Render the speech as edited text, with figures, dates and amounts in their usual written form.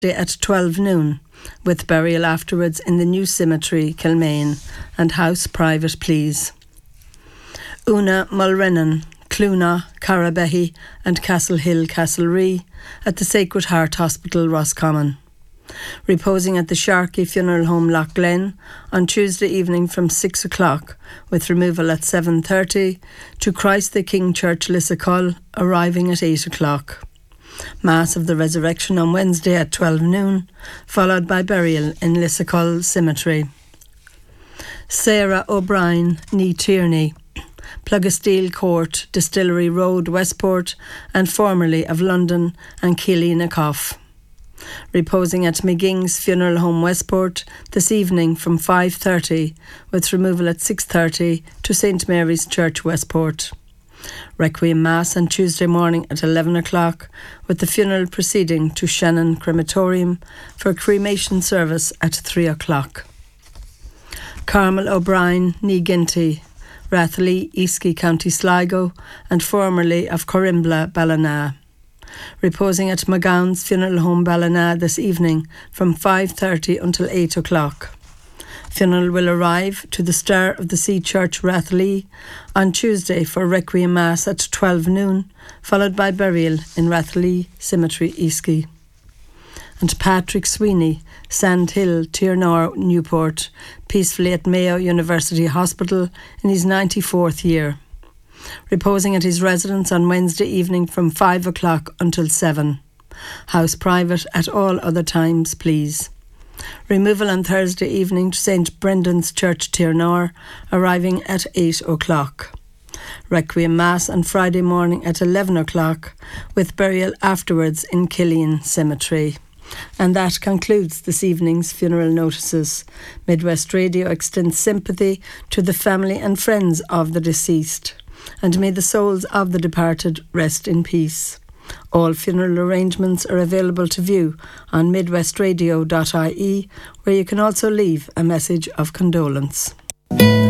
at 12 noon, with burial afterwards in the new cemetery, Kilmaine, and house private, please. Una Mulrennan, Clúna, Carabehy and Castlehill, Castlerea at the Sacred Heart Hospital, Roscommon. Reposing at the Sharkey Funeral Home, Lough Glen, on Tuesday evening from 6 o'clock, with removal at 7:30 to Christ the King Church, Lissacull, arriving at 8 o'clock. Mass of the Resurrection on Wednesday at 12 noon, followed by burial in Lissacull Cemetery. Sarah O'Brien, Ní Tierney, Plugasteel Court, Distillery Road, Westport, and formerly of London and Keeley-na-Coff. Reposing at McGing's Funeral Home, Westport, this evening from 5:30, with removal at 6:30 to St Mary's Church, Westport. Requiem Mass on Tuesday morning at 11 o'clock, with the funeral proceeding to Shannon Crematorium for cremation service at 3 o'clock. Carmel O'Brien, Ní Ginty, Rathley, Easkey, County Sligo, and formerly of Corimbla, Ballina. Reposing at McGowan's Funeral Home, Ballina, this evening from 5:30 until 8 o'clock. Funeral will arrive to the Star of the Sea Church, Rathley, on Tuesday for Requiem Mass at 12 noon, followed by burial in Rathley Cemetery, Easkey. And Patrick Sweeney, Sandhill, Tiernaur, Newport, peacefully at Mayo University Hospital in his 94th year. Reposing at his residence on Wednesday evening from 5 o'clock until 7. House private at all other times, please. Removal on Thursday evening to St Brendan's Church, Tiernaur, arriving at 8 o'clock. Requiem Mass on Friday morning at 11 o'clock, with burial afterwards in Killeen Cemetery. And that concludes this evening's funeral notices. Midwest Radio extends sympathy to the family and friends of the deceased, and may the souls of the departed rest in peace. All funeral arrangements are available to view on midwestradio.ie, where you can also leave a message of condolence.